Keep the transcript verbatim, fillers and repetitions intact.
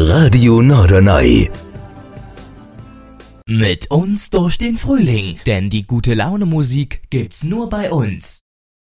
Radio Norderney. Mit uns durch den Frühling, denn die gute Laune Musik gibt's nur bei uns.